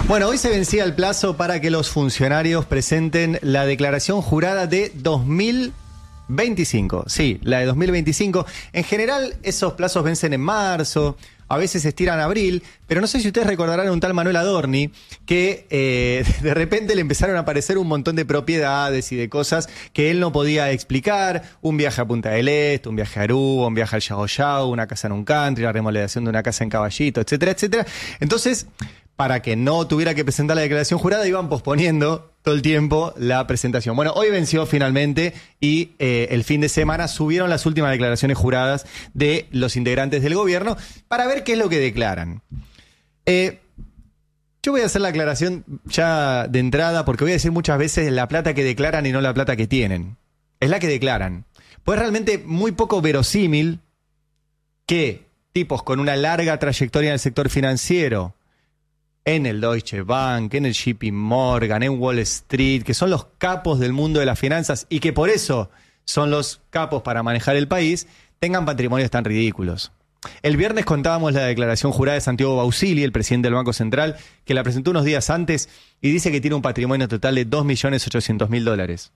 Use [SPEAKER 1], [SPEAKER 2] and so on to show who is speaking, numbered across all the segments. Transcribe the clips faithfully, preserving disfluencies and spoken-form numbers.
[SPEAKER 1] Bueno, hoy se vencía el plazo para que los funcionarios presenten la declaración jurada de dos mil veinticinco. Sí, la de dos mil veinticinco. En general, esos plazos vencen en marzo, a veces se estiran a abril, pero no sé si ustedes recordarán a un tal Manuel Adorni que eh, de repente le empezaron a aparecer un montón de propiedades y de cosas que él no podía explicar. Un viaje a Punta del Este, un viaje a Aruba, un viaje al Yao Yao, una casa en un country, la remodelación de una casa en Caballito, etcétera, etcétera. Entonces, para que no tuviera que presentar la declaración jurada, iban posponiendo todo el tiempo la presentación. Bueno, hoy venció finalmente y eh, el fin de semana subieron las últimas declaraciones juradas de los integrantes del gobierno para ver qué es lo que declaran. Eh, yo voy a hacer la aclaración ya de entrada porque voy a decir muchas veces la plata que declaran y no la plata que tienen. Es la que declaran. Pues es realmente muy poco verosímil que tipos con una larga trayectoria en el sector financiero, en el Deutsche Bank, en el J P Morgan, en Wall Street, que son los capos del mundo de las finanzas y que por eso son los capos para manejar el país, tengan patrimonios tan ridículos. El viernes contábamos la declaración jurada de Santiago Bausili, el presidente del Banco Central, que la presentó unos días antes y dice que tiene un patrimonio total de dos millones ochocientos mil dólares.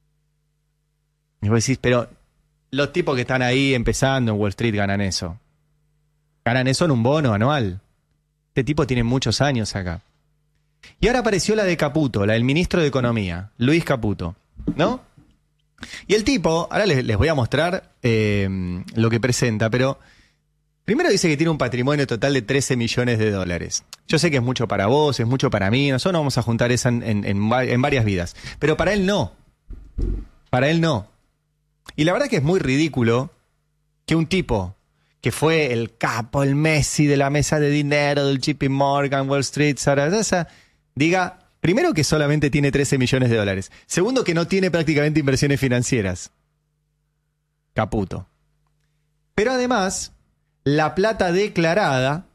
[SPEAKER 1] Y vos decís, pero los tipos que están ahí empezando en Wall Street ganan eso. Ganan eso en un bono anual. Este tipo tiene muchos años acá. Y ahora apareció la de Caputo, la del ministro de Economía, Luis Caputo, ¿no? Y el tipo, ahora les, les voy a mostrar eh, lo que presenta, pero primero dice que tiene un patrimonio total de trece millones de dólares. Yo sé que es mucho para vos, es mucho para mí, nosotros no vamos a juntar esa en, en, en, en varias vidas, pero para él no. Para él no. Y la verdad que es muy ridículo que un tipo que fue el capo, el Messi de la mesa de dinero, del J P Morgan, Wall Street, Sarasa, diga, primero que solamente tiene trece millones de dólares. Segundo, que no tiene prácticamente inversiones financieras. Caputo. Pero además, la plata declarada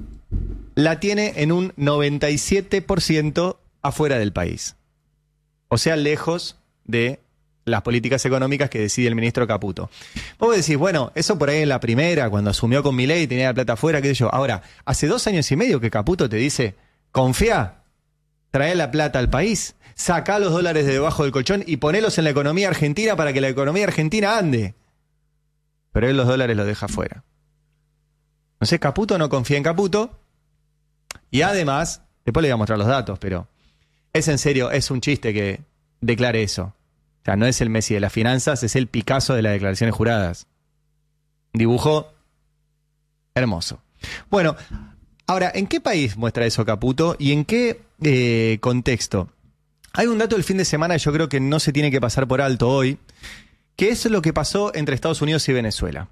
[SPEAKER 1] la tiene en un noventa y siete por ciento afuera del país. O sea, lejos de las políticas económicas que decide el ministro Caputo. Vos decís, bueno, eso por ahí en la primera, cuando asumió con Milei, tenía la plata afuera, qué sé yo. Ahora, hace dos años y medio que Caputo te dice, confía, trae la plata al país, sacá los dólares de debajo del colchón y ponelos en la economía argentina para que la economía argentina ande. Pero él los dólares los deja afuera. Entonces Caputo no confía en Caputo y además, después le voy a mostrar los datos, pero es en serio, es un chiste que declare eso. O sea, no es el Messi de las finanzas, es el Picasso de las declaraciones juradas. Dibujo hermoso. Bueno, ahora, ¿en qué país muestra eso Caputo y en qué eh, contexto? Hay un dato del fin de semana que yo creo que no se tiene que pasar por alto hoy, que es lo que pasó entre Estados Unidos y Venezuela.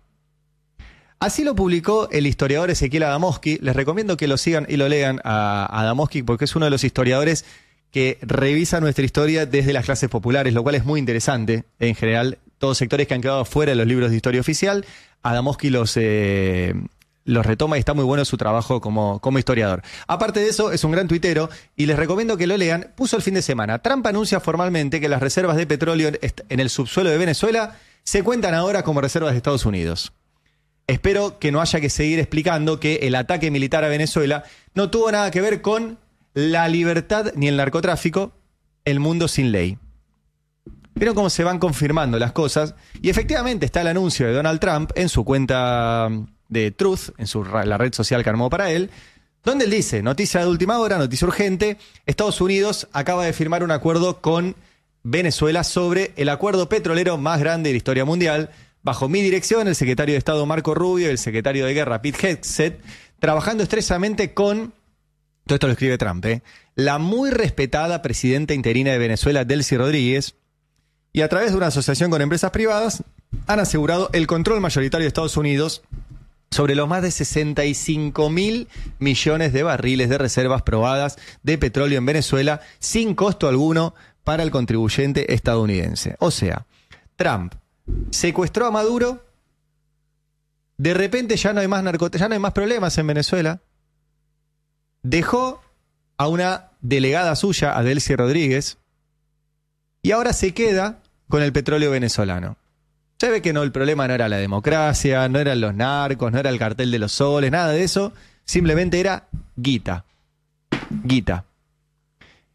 [SPEAKER 1] Así lo publicó el historiador Ezequiel Adamowski. Les recomiendo que lo sigan y lo lean a, a Adamowski porque es uno de los historiadores que revisa nuestra historia desde las clases populares, lo cual es muy interesante. En general, todos sectores que han quedado fuera de los libros de historia oficial, Adamowski los, eh, los retoma y está muy bueno su trabajo como, como historiador. Aparte de eso, es un gran tuitero y les recomiendo que lo lean. Puso el fin de semana. Trump anuncia formalmente que las reservas de petróleo en el subsuelo de Venezuela se cuentan ahora como reservas de Estados Unidos. Espero que no haya que seguir explicando que el ataque militar a Venezuela no tuvo nada que ver con la libertad ni el narcotráfico, el mundo sin ley. Vieron cómo se van confirmando las cosas y efectivamente está el anuncio de Donald Trump en su cuenta de Truth, en su, la red social que armó para él, donde él dice, noticia de última hora, noticia urgente, Estados Unidos acaba de firmar un acuerdo con Venezuela sobre el acuerdo petrolero más grande de la historia mundial. Bajo mi dirección, el secretario de Estado Marco Rubio y el secretario de Guerra Pete Hegseth, trabajando estrechamente con, todo esto lo escribe Trump, ¿eh? la muy respetada presidenta interina de Venezuela, Delcy Rodríguez, y a través de una asociación con empresas privadas, han asegurado el control mayoritario de Estados Unidos sobre los más de sesenta y cinco mil millones de barriles de reservas probadas de petróleo en Venezuela, sin costo alguno para el contribuyente estadounidense. O sea, Trump secuestró a Maduro, de repente ya no hay más narcot- ya no hay más problemas en Venezuela, dejó a una delegada suya, a Delcy Rodríguez, y ahora se queda con el petróleo venezolano. Se ve que no, el problema no era la democracia, no eran los narcos, no era el cartel de los soles, nada de eso, simplemente era guita. Guita.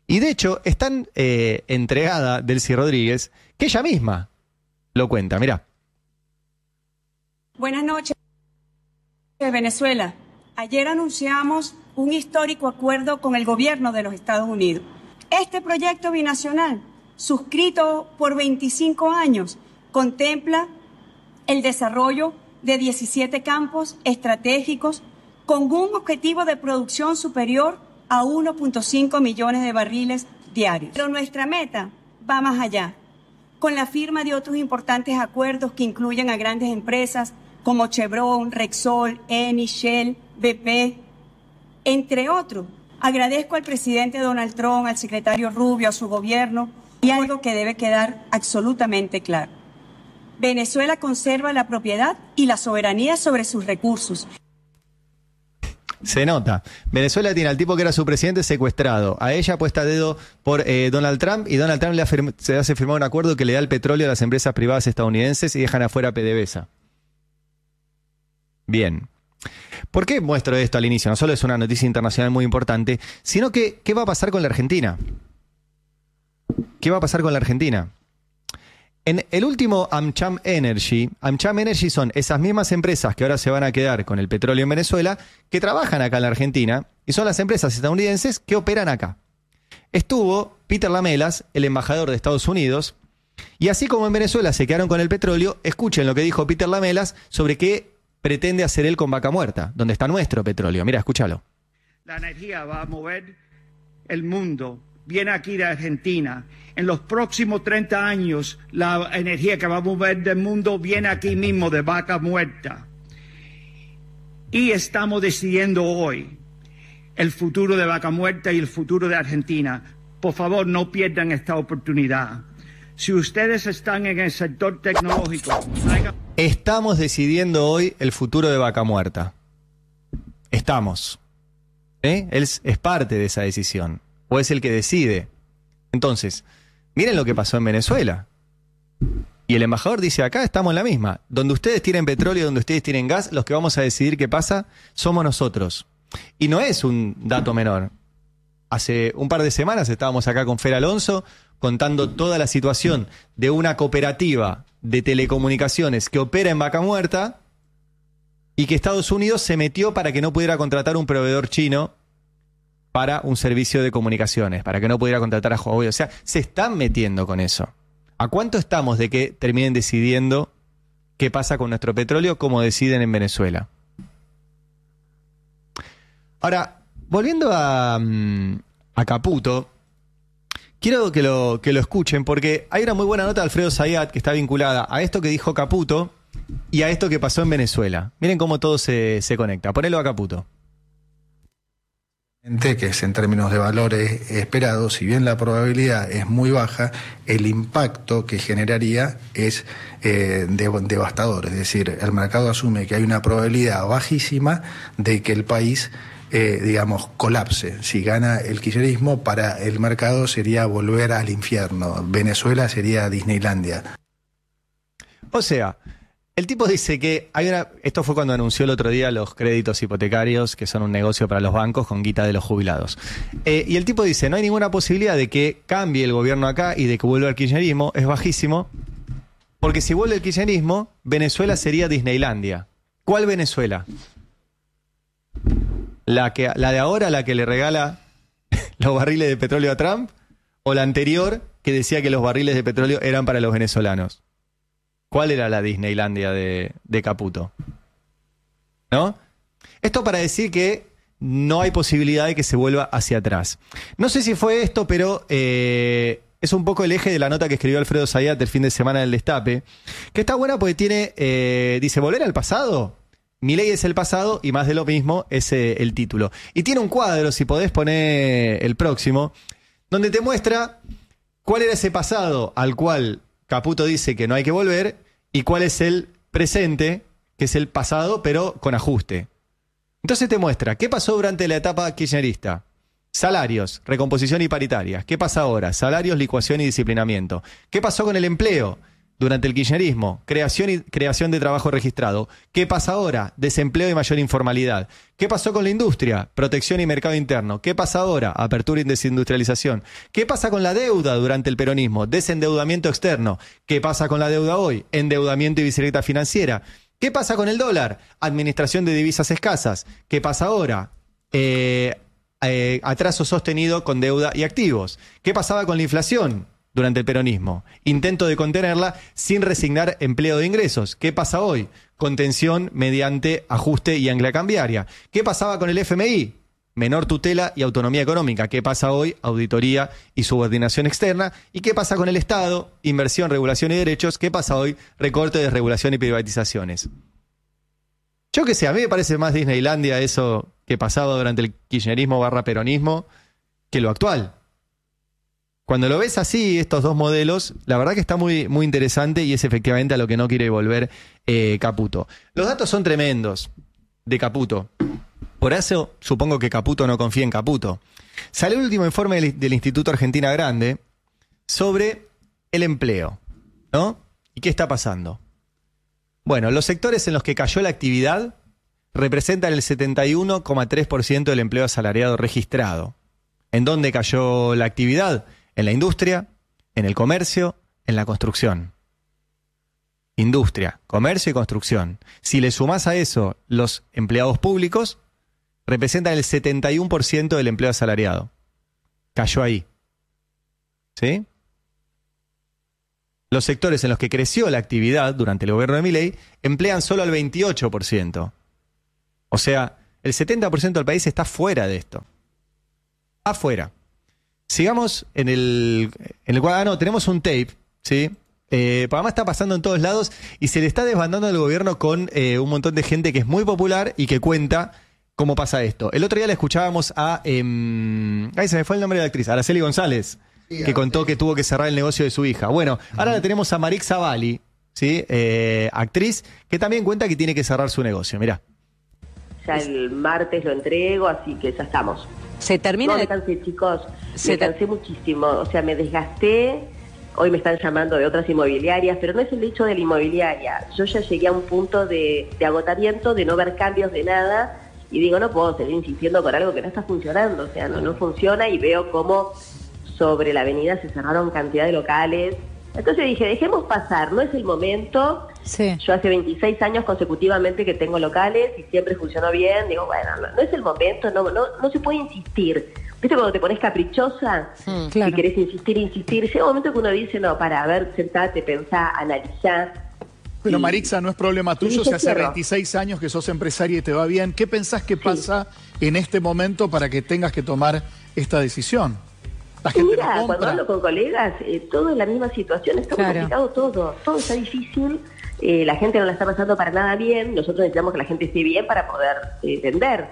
[SPEAKER 1] Y de hecho, es tan eh, entregada Delcy Rodríguez que ella misma lo cuenta. Mirá.
[SPEAKER 2] Buenas noches, Venezuela. Ayer anunciamos un histórico acuerdo con el gobierno de los Estados Unidos. Este proyecto binacional, suscrito por veinticinco años, contempla el desarrollo de diecisiete campos estratégicos con un objetivo de producción superior a uno punto cinco millones de barriles diarios. Pero nuestra meta va más allá, con la firma de otros importantes acuerdos que incluyen a grandes empresas como Chevron, Repsol, Eni, Shell, B P, entre otros. Agradezco al presidente Donald Trump, al secretario Rubio, a su gobierno, y algo que debe quedar absolutamente claro. Venezuela conserva la propiedad y la soberanía sobre sus recursos.
[SPEAKER 1] Se nota. Venezuela tiene al tipo que era su presidente secuestrado. A ella puesta a dedo por eh, Donald Trump, y Donald Trump le hace, se hace firmar un acuerdo que le da el petróleo a las empresas privadas estadounidenses y dejan afuera a PDVSA. Bien. ¿Por qué muestro esto al inicio? No solo es una noticia internacional muy importante, sino que ¿qué va a pasar con la Argentina? ¿Qué va a pasar con la Argentina? En el último AmCham Energy, AmCham Energy son esas mismas empresas que ahora se van a quedar con el petróleo en Venezuela, que trabajan acá en la Argentina, y son las empresas estadounidenses que operan acá. Estuvo Peter Lamelas, el embajador de Estados Unidos, y así como en Venezuela se quedaron con el petróleo, escuchen lo que dijo Peter Lamelas sobre qué pretende hacer él con Vaca Muerta, donde está nuestro petróleo. Mira, escúchalo.
[SPEAKER 3] La energía va a mover el mundo, viene aquí de Argentina. En los próximos treinta años, la energía que va a mover del mundo viene aquí mismo, de Vaca Muerta. Y estamos decidiendo hoy el futuro de Vaca Muerta y el futuro de Argentina. Por favor, no pierdan esta oportunidad. Si ustedes están en el sector tecnológico... Hagan...
[SPEAKER 1] Estamos decidiendo hoy el futuro de Vaca Muerta. Estamos. ¿Eh? Él es, es parte de esa decisión. O es el que decide. Entonces, miren lo que pasó en Venezuela. Y el embajador dice, acá estamos en la misma. Donde ustedes tienen petróleo, donde ustedes tienen gas, los que vamos a decidir qué pasa somos nosotros. Y no es un dato menor. Hace un par de semanas estábamos acá con Fer Alonso contando toda la situación de una cooperativa de telecomunicaciones que opera en Vaca Muerta y que Estados Unidos se metió para que no pudiera contratar un proveedor chino para un servicio de comunicaciones, para que no pudiera contratar a Huawei. O sea, se están metiendo con eso. ¿A cuánto estamos de que terminen decidiendo qué pasa con nuestro petróleo como deciden en Venezuela? Ahora, volviendo a, a Caputo, quiero que lo, que lo escuchen porque hay una muy buena nota de Alfredo Zayat que está vinculada a esto que dijo Caputo y a esto que pasó en Venezuela. Miren cómo todo se, se conecta. Ponelo a Caputo.
[SPEAKER 4] Que es en términos de valores esperados, si bien la probabilidad es muy baja, el impacto que generaría es eh, devastador. Es decir, el mercado asume que hay una probabilidad bajísima de que el país Eh, digamos, colapse. Si gana el kirchnerismo, para el mercado sería volver al infierno. Venezuela sería Disneylandia.
[SPEAKER 1] O sea, el tipo dice que hay una... Esto fue cuando anunció el otro día los créditos hipotecarios, que son un negocio para los bancos con guita de los jubilados. Eh, y el tipo dice, no hay ninguna posibilidad de que cambie el gobierno acá y de que vuelva el kirchnerismo. Es bajísimo. Porque si vuelve el kirchnerismo, Venezuela sería Disneylandia. ¿Cuál Venezuela? La, que, la de ahora, la que le regala los barriles de petróleo a Trump, o la anterior que decía que los barriles de petróleo eran para los venezolanos. ¿Cuál era la Disneylandia de, de Caputo? ¿No? Esto para decir que no hay posibilidad de que se vuelva hacia atrás. No sé si fue esto, pero eh, es un poco el eje de la nota que escribió Alfredo Zayat el fin de semana del Destape, que está buena porque tiene, eh, dice, ¿volver al pasado? Milei es el pasado y más de lo mismo es eh, el título. Y tiene un cuadro, si podés poner el próximo, donde te muestra cuál era ese pasado al cual Caputo dice que no hay que volver y cuál es el presente, que es el pasado pero con ajuste. Entonces te muestra qué pasó durante la etapa kirchnerista. Salarios, recomposición y paritarias. ¿Qué pasa ahora? Salarios, licuación y disciplinamiento. ¿Qué pasó con el empleo? durante el kirchnerismo, creación y creación de trabajo registrado. ¿Qué pasa ahora? Desempleo y mayor informalidad. ¿Qué pasó con la industria? Protección y mercado interno. ¿Qué pasa ahora? Apertura y desindustrialización. ¿Qué pasa con la deuda durante el peronismo? Desendeudamiento externo. ¿Qué pasa con la deuda hoy? Endeudamiento y bicicleta financiera. ¿Qué pasa con el dólar? Administración de divisas escasas. ¿Qué pasa ahora? Eh, eh, atraso sostenido con deuda y activos. ¿Qué pasaba con la inflación durante el peronismo? Intento de contenerla sin resignar empleo de ingresos. ¿Qué pasa hoy? Contención mediante ajuste y ancla cambiaria. ¿Qué pasaba con el F M I? Menor tutela y autonomía económica. ¿Qué pasa hoy? Auditoría y subordinación externa. ¿Y qué pasa con el Estado? Inversión, regulación y derechos. ¿Qué pasa hoy? Recorte, desregulación y privatizaciones. Yo que sé, a mí me parece más Disneylandia eso que pasaba durante el kirchnerismo barra peronismo que lo actual. Cuando lo ves así, estos dos modelos, la verdad que está muy, muy interesante y es efectivamente a lo que no quiere volver eh, Caputo. Los datos son tremendos de Caputo. Por eso supongo que Caputo no confía en Caputo. Salió el último informe del, del Instituto Argentina Grande sobre el empleo, ¿no? ¿Y qué está pasando? Bueno, los sectores en los que cayó la actividad representan el setenta y uno coma tres por ciento del empleo asalariado registrado. ¿En dónde cayó la actividad? En la industria, en el comercio, en la construcción. Industria, comercio y construcción. Si le sumás a eso los empleados públicos, representan el setenta y uno por ciento del empleo asalariado. Cayó ahí. ¿Sí? Los sectores en los que creció la actividad durante el gobierno de Milei emplean solo al veintiocho por ciento. O sea, el setenta por ciento del país está fuera de esto. Afuera. Sigamos en el, en el cual, ah, no, tenemos un tape, ¿sí? Eh, Panamá está pasando en todos lados y se le está desbandando al gobierno con eh, un montón de gente que es muy popular y que cuenta cómo pasa esto. El otro día le escuchábamos a... Eh, ay, se me fue el nombre de la actriz, Araceli González, sí, que contó sí. que tuvo que cerrar el negocio de su hija. Bueno, uh-huh. ahora la tenemos a Marix Zavalli, ¿sí? Eh, actriz, que también cuenta que tiene que cerrar su negocio. Mirá.
[SPEAKER 5] Ya el martes lo entrego, así que ya estamos.
[SPEAKER 6] Se termina
[SPEAKER 5] no,
[SPEAKER 6] de...
[SPEAKER 5] me cansé, chicos.
[SPEAKER 6] Se
[SPEAKER 5] me cansé muchísimo. O sea, me desgasté. Hoy me están llamando de otras inmobiliarias, pero no es el hecho de la inmobiliaria. Yo ya llegué a un punto de, de agotamiento, de no ver cambios de nada. Y digo, no puedo seguir insistiendo con algo que no está funcionando. O sea, no, no funciona y veo cómo sobre la avenida se cerraron cantidad de locales. Entonces dije, dejemos pasar, no es el momento.
[SPEAKER 6] Sí.
[SPEAKER 5] Yo hace veintiséis años consecutivamente que tengo locales y siempre funcionó bien. Digo, bueno, no, no es el momento, no, no, no se puede insistir. ¿Viste cuando te pones caprichosa?
[SPEAKER 6] Mm, claro.
[SPEAKER 5] Y querés insistir, insistir. Llega un momento que uno dice, no, para, a ver, sentate, pensá, analizá.
[SPEAKER 7] Pero
[SPEAKER 5] y...
[SPEAKER 7] Marixa, no es problema tuyo, si hace veintiséis años que sos empresaria y te va bien. ¿Qué pensás que pasa sí. en este momento para que tengas que tomar esta decisión? La gente
[SPEAKER 5] Mira, cuando hablo con colegas, eh, todo en la misma situación, está muy
[SPEAKER 6] claro.
[SPEAKER 5] complicado todo, todo está difícil, eh, la gente no la está pasando para nada bien, nosotros necesitamos que la gente esté bien para poder eh, vender.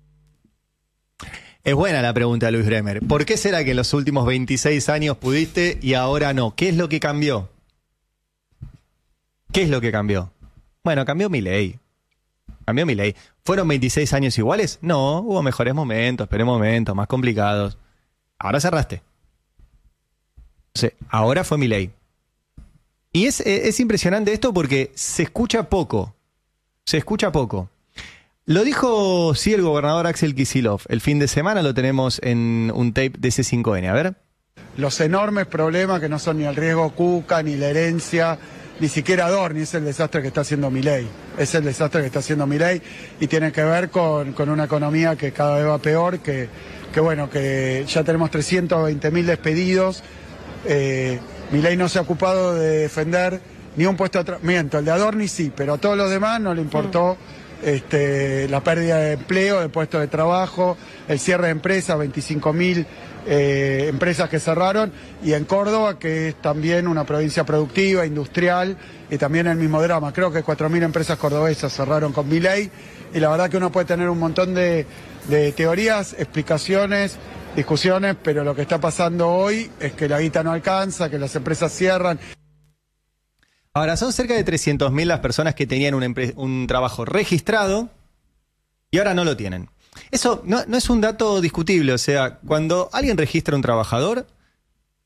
[SPEAKER 1] Es buena la pregunta, Luis Bremer. ¿Por qué será que en los últimos veintiséis años pudiste y ahora no? ¿Qué es lo que cambió? ¿Qué es lo que cambió? Bueno, cambió Milei. Cambió Milei. ¿Fueron veintiséis años iguales? No, hubo mejores momentos, pero momentos más complicados. Ahora cerraste. O sea, ahora fue Milei. Y es, es impresionante esto porque se escucha poco. Se escucha poco. Lo dijo, sí, el gobernador Axel Kicillof. El fin de semana lo tenemos en un tape de C cinco N. A ver.
[SPEAKER 8] Los enormes problemas que no son ni el riesgo Cuca, ni la herencia, ni siquiera Adorni, es el desastre que está haciendo Milei. Es el desastre que está haciendo Milei y tiene que ver con, con una economía que cada vez va peor, que, que bueno, que ya tenemos trescientos veinte mil despedidos. Eh, Milei no se ha ocupado de defender ni un puesto de trabajo. Miento, el de Adorni sí, pero a todos los demás no le importó este, la pérdida de empleo, de puestos de trabajo, el cierre de empresas, veinticinco mil eh, empresas que cerraron, y en Córdoba, que es también una provincia productiva, industrial, y también el mismo drama. Creo que cuatro mil empresas cordobesas cerraron con Milei, y la verdad que uno puede tener un montón de, de teorías, explicaciones, discusiones, pero lo que está pasando hoy es que la guita no alcanza, que las empresas cierran.
[SPEAKER 1] Ahora, son cerca de trescientas mil las personas que tenían un, un trabajo registrado y ahora no lo tienen. Eso no, no es un dato discutible, o sea, cuando alguien registra un trabajador,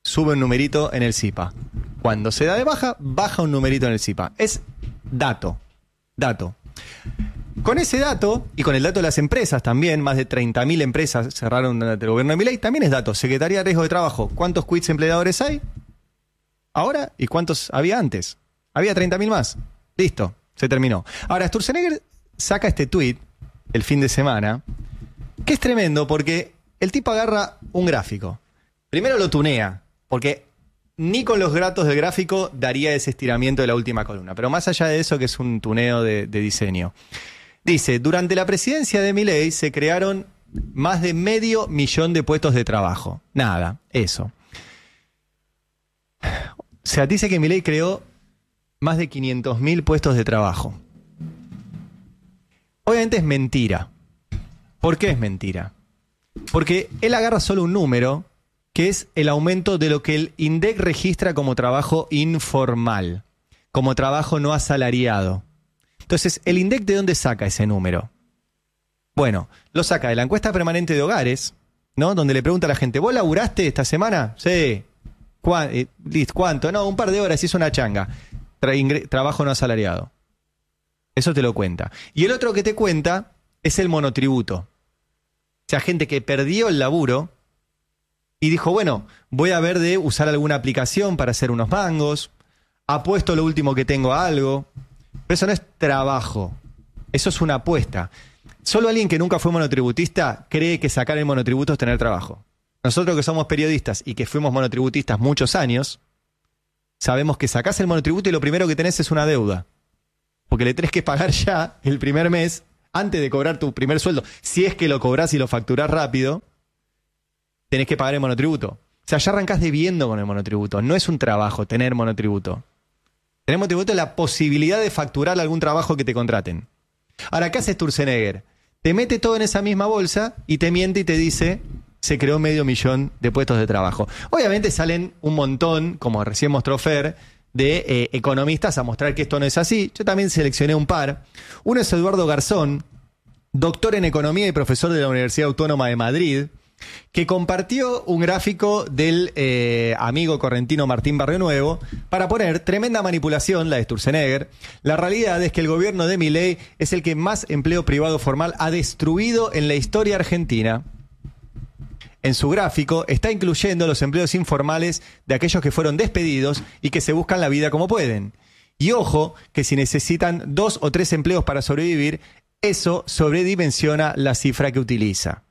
[SPEAKER 1] sube un numerito en el C I P A. Cuando se da de baja, baja un numerito en el C I P A. Es dato, dato. Con ese dato, y con el dato de las empresas también, más de treinta mil empresas cerraron durante el gobierno de Milei, también es dato. Secretaría de Riesgo de Trabajo, ¿cuántos quits empleadores hay ahora y cuántos había antes? Había treinta mil más. Listo, se terminó. Ahora, Sturzenegger saca este tweet el fin de semana, que es tremendo porque el tipo agarra un gráfico. Primero lo tunea, porque ni con los datos del gráfico daría ese estiramiento de la última columna. Pero más allá de eso, que es un tuneo de, de diseño. Dice, durante la presidencia de Milei se crearon más de medio millón de puestos de trabajo. Nada, eso. O sea, dice que Milei creó más de quinientos mil puestos de trabajo. Obviamente es mentira. ¿Por qué es mentira? Porque él agarra solo un número, que es el aumento de lo que el INDEC registra como trabajo informal, como trabajo no asalariado. Entonces, ¿el INDEC de dónde saca ese número? Bueno, lo saca de la encuesta permanente de hogares, ¿no? Donde le pregunta a la gente, ¿vos laburaste esta semana? Sí. ¿Cuánto? No, un par de horas, hizo una changa. Tra- trabajo no asalariado. Eso te lo cuenta. Y el otro que te cuenta es el monotributo. O sea, gente que perdió el laburo y dijo, bueno, voy a ver de usar alguna aplicación para hacer unos mangos, apuesto lo último que tengo a algo. Pero eso no es trabajo, eso es una apuesta. Solo alguien que nunca fue monotributista cree que sacar el monotributo es tener trabajo. Nosotros que somos periodistas y que fuimos monotributistas muchos años, sabemos que sacás el monotributo y lo primero que tenés es una deuda. Porque le tenés que pagar ya el primer mes, antes de cobrar tu primer sueldo. Si es que lo cobrás y lo facturás rápido, tenés que pagar el monotributo. O sea, ya arrancás debiendo con el monotributo. No es un trabajo tener monotributo. Tener monotributo es la posibilidad de facturar algún trabajo que te contraten. Ahora, ¿qué hace Sturzenegger? Te mete todo en esa misma bolsa y te miente y te dice, se creó medio millón de puestos de trabajo. Obviamente salen un montón, como recién mostró Fer, de eh, economistas a mostrar que esto no es así. Yo también seleccioné un par. Uno es Eduardo Garzón, doctor en economía y profesor de la Universidad Autónoma de Madrid, que compartió un gráfico del eh, amigo correntino Martín Barrionuevo para poner tremenda manipulación, la de Sturzenegger. La realidad es que el gobierno de Milei es el que más empleo privado formal ha destruido en la historia argentina. En su gráfico está incluyendo los empleos informales de aquellos que fueron despedidos y que se buscan la vida como pueden. Y ojo, que si necesitan dos o tres empleos para sobrevivir, eso sobredimensiona la cifra que utiliza.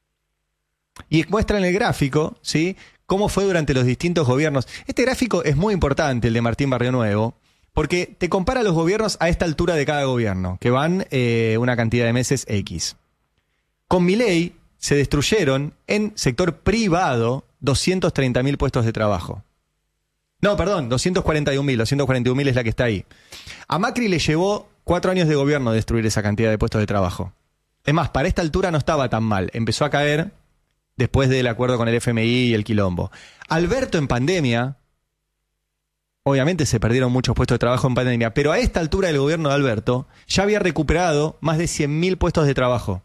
[SPEAKER 1] Y muestra en el gráfico, ¿sí?, cómo fue durante los distintos gobiernos. Este gráfico es muy importante, el de Martín Barrionuevo, porque te compara los gobiernos a esta altura de cada gobierno, que van eh, una cantidad de meses X. Con Milei se destruyeron en sector privado doscientos treinta mil puestos de trabajo. No, perdón, doscientos cuarenta y un mil. doscientos cuarenta y un mil es la que está ahí. A Macri le llevó cuatro años de gobierno destruir esa cantidad de puestos de trabajo. Es más, para esta altura no estaba tan mal. Empezó a caer después del acuerdo con el F M I y el quilombo. Alberto en pandemia, obviamente se perdieron muchos puestos de trabajo en pandemia, pero a esta altura del gobierno de Alberto ya había recuperado más de cien mil puestos de trabajo.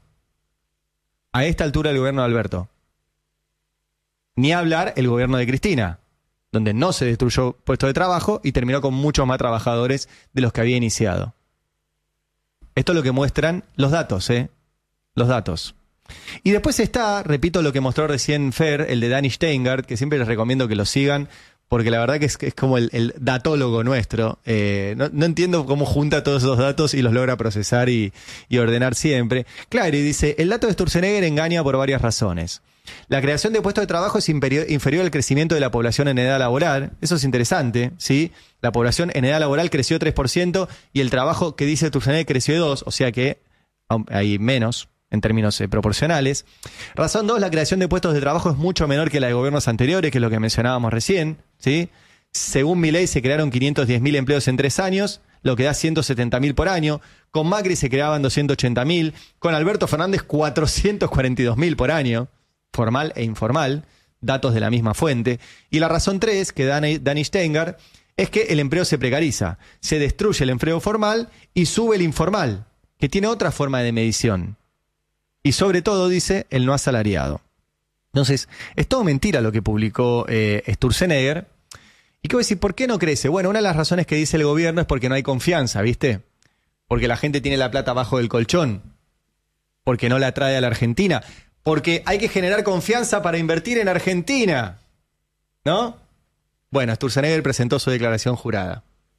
[SPEAKER 1] A esta altura del gobierno de Alberto. Ni hablar el gobierno de Cristina, donde no se destruyó puestos de trabajo y terminó con muchos más trabajadores de los que había iniciado. Esto es lo que muestran los datos, ¿eh? Los datos. Y después está, repito lo que mostró recién Fer, el de Dani Steingart, que siempre les recomiendo que lo sigan, porque la verdad que es, es como el, el datólogo nuestro. Eh, no, no entiendo cómo junta todos esos datos y los logra procesar y, y ordenar siempre. Claro, y dice, el dato de Sturzenegger engaña por varias razones. La creación de puestos de trabajo es inferior, inferior al crecimiento de la población en edad laboral. Eso es interesante, ¿sí? La población en edad laboral creció tres por ciento y el trabajo que dice Sturzenegger creció dos, o sea que hay menos en términos eh, proporcionales. Razón dos, la creación de puestos de trabajo es mucho menor que la de gobiernos anteriores, que es lo que mencionábamos recién, ¿sí? Según Milei se crearon quinientos diez mil empleos en tres años, lo que da ciento setenta mil por año. Con Macri se creaban doscientos ochenta mil. Con Alberto Fernández cuatrocientos cuarenta y dos mil por año, formal e informal, datos de la misma fuente. Y la razón tres, que da Dani Steingart, es que el empleo se precariza. Se destruye el empleo formal y sube el informal, que tiene otra forma de medición. Y sobre todo, dice, el no asalariado. Entonces, es todo mentira lo que publicó eh, Sturzenegger. ¿Y qué voy a decir? ¿Por qué no crece? Bueno, una de las razones que dice el gobierno es porque no hay confianza, ¿viste? Porque la gente tiene la plata abajo del colchón. Porque no la trae a la Argentina. Porque hay que generar confianza para invertir en Argentina. ¿No? Bueno, Sturzenegger presentó su declaración jurada.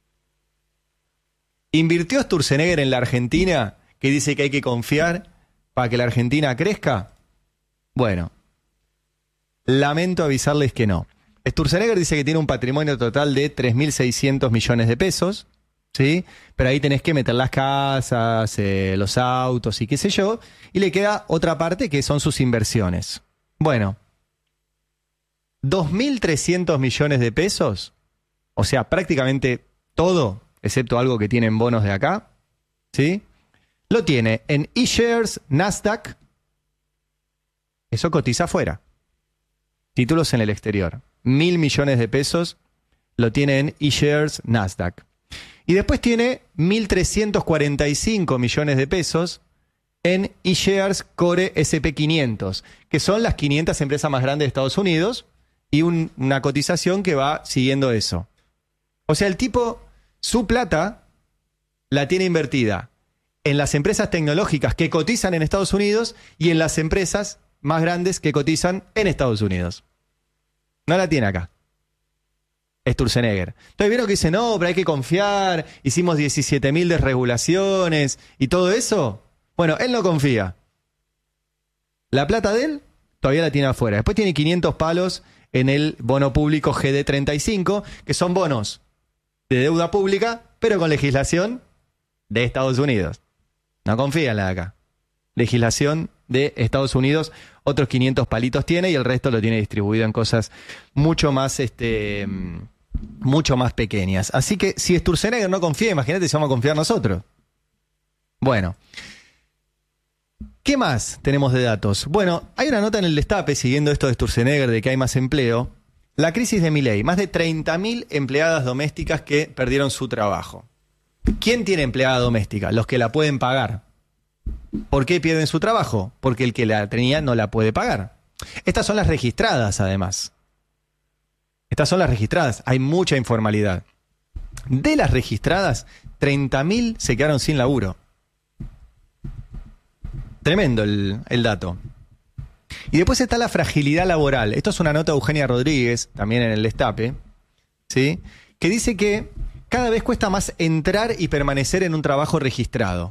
[SPEAKER 1] ¿Invirtió Sturzenegger en la Argentina, que dice que hay que confiar para que la Argentina crezca? Bueno, lamento avisarles que no. Sturzenegger dice que tiene un patrimonio total de tres mil seiscientos millones de pesos, ¿sí? Pero ahí tenés que meter las casas, eh, los autos y qué sé yo, y le queda otra parte que son sus inversiones. Bueno, dos mil trescientos millones de pesos, o sea, prácticamente todo, excepto algo que tiene en bonos de acá, ¿sí? Lo tiene en eShares, Nasdaq, eso cotiza afuera. Títulos en el exterior. Mil millones de pesos lo tiene en eShares, Nasdaq. Y después tiene mil trescientos cuarenta y cinco millones de pesos en eShares Core ese pe quinientos, que son las quinientas empresas más grandes de Estados Unidos, y un, una cotización que va siguiendo eso. O sea, el tipo, su plata la tiene invertida en las empresas tecnológicas que cotizan en Estados Unidos y en las empresas más grandes que cotizan en Estados Unidos. No la tiene acá. Sturzenegger. Entonces vieron que dice, no, pero hay que confiar, hicimos diecisiete mil desregulaciones y todo eso. Bueno, él no confía. La plata de él todavía la tiene afuera. Después tiene quinientos palos en el bono público G D treinta y cinco, que son bonos de deuda pública, pero con legislación de Estados Unidos. No confía en la de acá. Legislación de Estados Unidos, otros quinientos palitos tiene y el resto lo tiene distribuido en cosas mucho más, este, mucho más pequeñas. Así que si Sturzenegger no confía, imagínate si vamos a confiar nosotros. Bueno, ¿qué más tenemos de datos? Bueno, hay una nota en el Destape, siguiendo esto de Sturzenegger, de que hay más empleo. La crisis de Milei, más de treinta mil empleadas domésticas que perdieron su trabajo. ¿Quién tiene empleada doméstica? Los que la pueden pagar. ¿Por qué pierden su trabajo? Porque el que la tenía no la puede pagar. Estas son las registradas, además. Estas son las registradas. Hay mucha informalidad. De las registradas, treinta mil se quedaron sin laburo. Tremendo el, el dato. Y después está la fragilidad laboral. Esto es una nota de Eugenia Rodríguez, también en el Destape, ¿sí? Que dice que cada vez cuesta más entrar y permanecer en un trabajo registrado.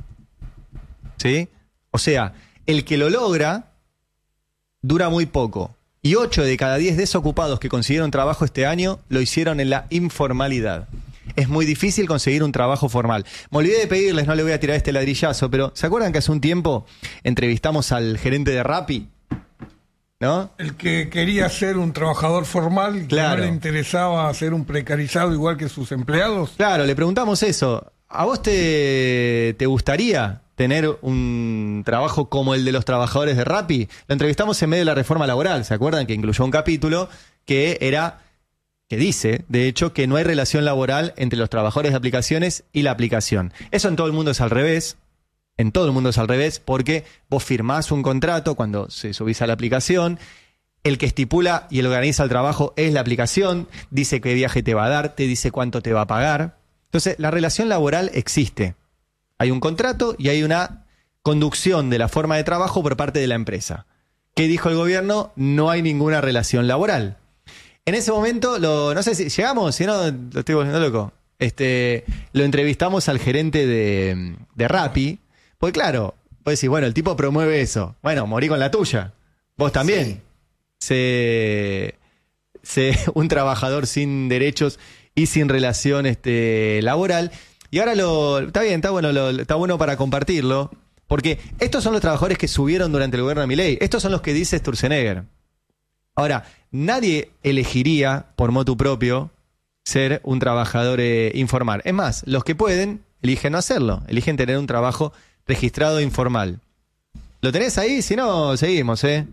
[SPEAKER 1] ¿Sí? O sea, el que lo logra dura muy poco. Y ocho de cada diez desocupados que consiguieron trabajo este año lo hicieron en la informalidad. Es muy difícil conseguir un trabajo formal. Me olvidé de pedirles, no le voy a tirar este ladrillazo, pero ¿se acuerdan que hace un tiempo entrevistamos al gerente de Rappi? ¿No?
[SPEAKER 6] El que quería ser un trabajador formal,
[SPEAKER 1] claro,
[SPEAKER 6] que no le interesaba ser un precarizado igual que sus empleados.
[SPEAKER 1] Claro, le preguntamos eso. ¿A vos te, te gustaría tener un trabajo como el de los trabajadores de Rappi? Lo entrevistamos en medio de la reforma laboral, ¿se acuerdan? Que incluyó un capítulo que era, que dice, de hecho, que no hay relación laboral entre los trabajadores de aplicaciones y la aplicación. Eso en todo el mundo es al revés. En todo el mundo es al revés, porque vos firmás un contrato cuando se subís a la aplicación, el que estipula y el organiza el trabajo es la aplicación, dice qué viaje te va a dar, te dice cuánto te va a pagar. Entonces, la relación laboral existe. Hay un contrato y hay una conducción de la forma de trabajo por parte de la empresa. ¿Qué dijo el gobierno? No hay ninguna relación laboral. En ese momento, lo, no sé si llegamos, si no, lo estoy volviendo loco. Este, lo entrevistamos al gerente de, de Rappi. Pues claro, puedes decir, bueno, el tipo promueve eso. Bueno, morí con la tuya. Vos también. Sí. Se, se, un trabajador sin derechos y sin relación este, laboral. Y ahora lo está bien, está bueno, lo, está bueno para compartirlo. Porque estos son los trabajadores que subieron durante el gobierno de Milei. Estos son los que dice Sturzenegger. Ahora, nadie elegiría por motu propio ser un trabajador eh, informal. Es más, los que pueden eligen no hacerlo. Eligen tener un trabajo registrado informal. ¿Lo tenés ahí? Si no, seguimos, ¿eh?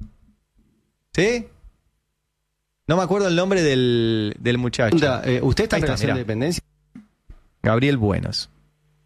[SPEAKER 1] ¿Sí? No me acuerdo el nombre del, del muchacho.
[SPEAKER 9] Eh, ¿Usted está en
[SPEAKER 1] Ahí
[SPEAKER 9] relación
[SPEAKER 1] está,
[SPEAKER 9] de dependencia?
[SPEAKER 1] Gabriel Buenos.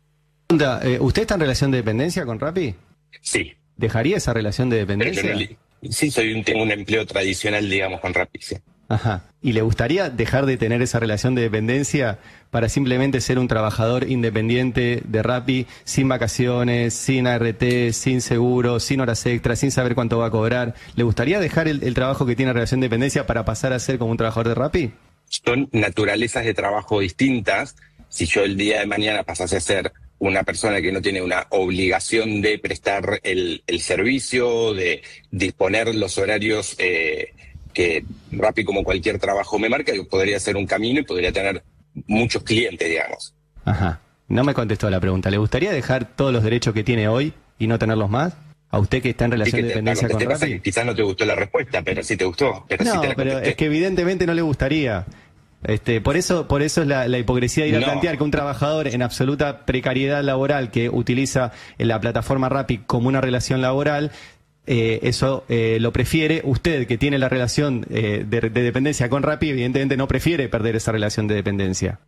[SPEAKER 9] Eh, ¿Usted está en relación de dependencia con Rappi?
[SPEAKER 10] Sí.
[SPEAKER 9] ¿Dejaría esa relación de dependencia?
[SPEAKER 10] En, reali
[SPEAKER 9] Sí, soy un, tengo un empleo tradicional, digamos, con Rappi, sí.
[SPEAKER 1] Ajá. ¿Y le gustaría dejar de tener esa relación de dependencia para simplemente ser un trabajador independiente de Rappi, sin vacaciones, sin A R T, sin seguro, sin horas extras, sin saber cuánto va a cobrar? ¿Le gustaría dejar el, el trabajo que tiene relación de dependencia para pasar a ser como un trabajador de Rappi?
[SPEAKER 9] Son naturalezas de trabajo distintas. Si yo el día de mañana pasase a ser una persona que no tiene una obligación de prestar el, el servicio, de disponer los horarios eh, que Rappi, como cualquier trabajo, me marca, yo podría hacer un camino y podría tener muchos clientes, digamos.
[SPEAKER 1] Ajá. No me contestó la pregunta. ¿Le gustaría dejar todos los derechos que tiene hoy y no tenerlos más? ¿A usted que está en relación
[SPEAKER 9] Sí,
[SPEAKER 1] de
[SPEAKER 9] te,
[SPEAKER 1] dependencia con
[SPEAKER 9] pasa
[SPEAKER 1] Rappi?
[SPEAKER 9] que quizás no te gustó la respuesta, pero sí te gustó. Pero
[SPEAKER 1] No,
[SPEAKER 9] sí te la
[SPEAKER 1] pero
[SPEAKER 9] contesté.
[SPEAKER 1] es que evidentemente no le gustaría. Este, por eso, por eso es la, la hipocresía de ir a
[SPEAKER 9] No.
[SPEAKER 1] plantear que un trabajador en absoluta precariedad laboral que utiliza la plataforma Rappi como una relación laboral, eh, eso eh, lo prefiere. Usted, que tiene la relación eh, de, de dependencia con Rappi, evidentemente no prefiere perder esa relación de dependencia.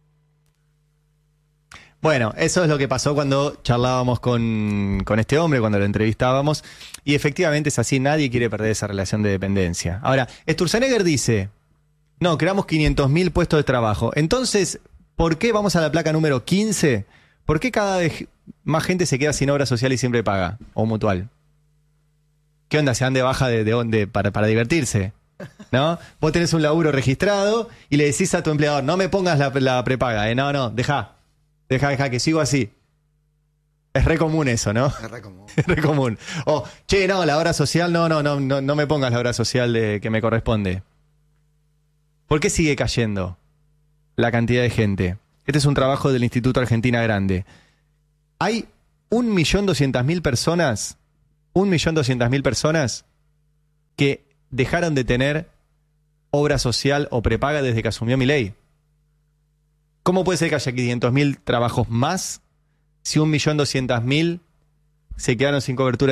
[SPEAKER 1] Bueno, eso es lo que pasó cuando charlábamos con, con este hombre, cuando lo entrevistábamos, y efectivamente es así, nadie quiere perder esa relación de dependencia. Ahora, Sturzenegger dice, no, creamos quinientos mil puestos de trabajo. Entonces, ¿por qué vamos a la placa número quince? ¿Por qué cada vez más gente se queda sin obra social y siempre paga? O mutual. ¿Qué onda? ¿Se dan de baja de, de, de, para, para divertirse? ¿No? Vos tenés un laburo registrado y le decís a tu empleador, no me pongas la, la prepaga, ¿eh? No, no, deja. Deja, deja, que sigo así. Es re común eso, ¿no?
[SPEAKER 10] Es re común.
[SPEAKER 1] Es re común. O, che, no, la obra social, no, no, no, no, no me pongas la obra social de, que me corresponde. ¿Por qué sigue cayendo la cantidad de gente? Este es un trabajo del Instituto Argentina Grande. Hay un millón doscientas mil personas, un millón doscientas mil personas que dejaron de tener obra social o prepaga desde que asumió Milei. ¿Cómo puede ser que haya quinientos mil trabajos más si un millón doscientas mil se quedaron sin cobertura